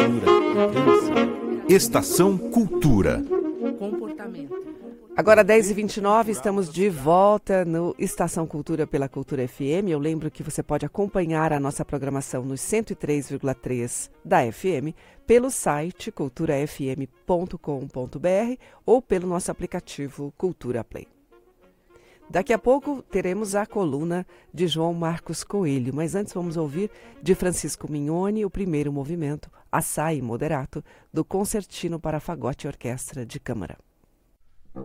Estação Cultura. Agora 10h29, estamos de volta no Estação Cultura pela Cultura FM. Eu lembro que você pode acompanhar a nossa programação nos 103,3 da FM pelo site culturafm.com.br ou pelo nosso aplicativo Cultura Play. Daqui a pouco teremos a coluna de João Marcos Coelho, mas antes vamos ouvir de Francisco Mignoni o primeiro movimento, Assai Moderato, do Concertino para Fagote e Orquestra de Câmara.